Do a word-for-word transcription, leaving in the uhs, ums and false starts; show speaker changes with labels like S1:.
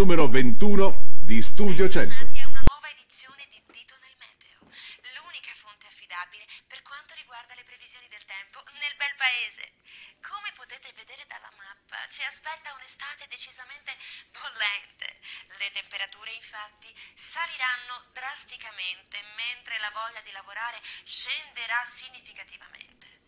S1: numero ventuno di Studio cento.
S2: Bentornati a una nuova edizione di Dito nel Meteo, l'unica fonte affidabile per quanto riguarda le previsioni del tempo nel bel paese. Come potete vedere dalla mappa, ci aspetta un'estate decisamente bollente. Le temperature infatti saliranno drasticamente, mentre la voglia di lavorare scenderà significativamente.